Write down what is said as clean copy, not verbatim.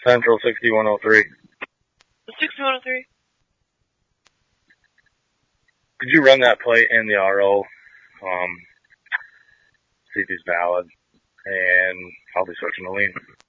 Central 6103. 6103. Could you run that plate in the RO? See if he's valid, and I'll be switching to lean.